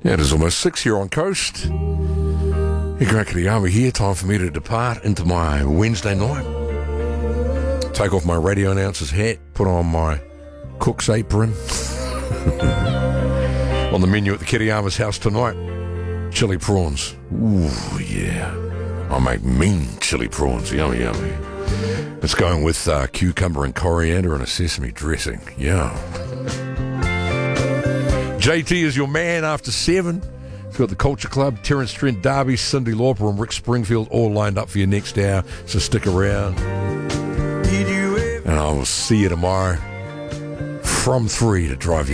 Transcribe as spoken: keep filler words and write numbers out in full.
Yeah, it is almost six here on Coast. Hey, Grant Kiriyama here. Time for me to depart into my Wednesday night. Take off my radio announcer's hat, put on my cook's apron. On the menu at the Kiriyama's house tonight, chili prawns. Ooh, yeah. I make mean chili prawns. Yummy, yummy. It's going with uh, cucumber and coriander and a sesame dressing. Yeah. J T is your man after seven. He's got the Culture Club, Terence Trent D'Arby, Cyndi Lauper and Rick Springfield all lined up for you next hour, so stick around. And I will see you tomorrow from three to drive you